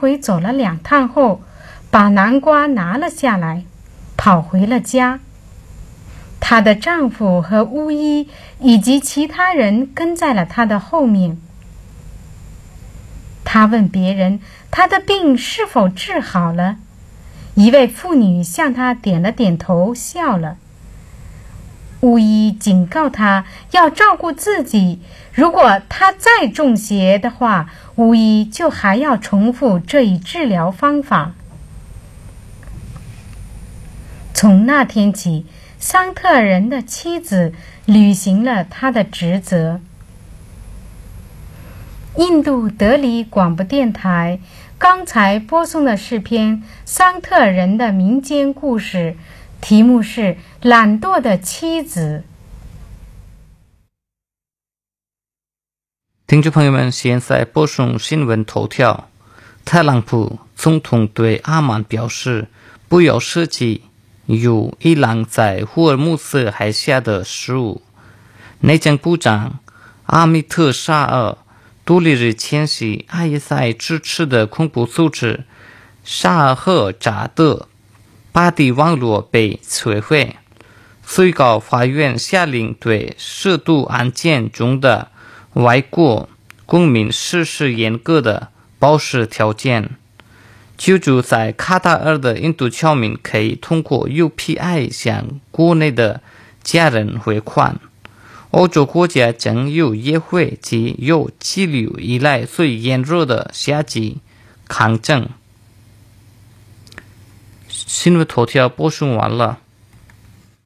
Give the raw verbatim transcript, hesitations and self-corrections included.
回走了两趟后，把南瓜拿了下来，跑回了家。她的丈夫和巫医以及其他人跟在了她的后面。她问别人她的病是否治好了，一位妇女向她点了点头，笑了。巫医警告她要照顾自己，如果她再中邪的话，巫医就还要重复这一治疗方法。从那天起，桑特尔人的妻子履行了他的职责。印度德里广播电台刚才播送的是篇桑特尔人的民间故事，题目是《懒惰的妻子》。 听众朋友们，现在播送新闻头条。特朗普总统对阿曼表示，不要涉及有伊朗在霍尔木兹海峡的事务。内政部长阿米特沙尔独立日前夕 I S I 支持的恐怖组织沙尔赫扎德巴蒂网络被摧毁。最高法院下令对涉毒案件中的外国公民实施严格的保释条件。居住在卡塔尔的印度侨民可以通过 U P I 向国内的家人汇款。欧洲国家将有议会及有记录以来最炎热的夏季抗争。新闻头条播送完了。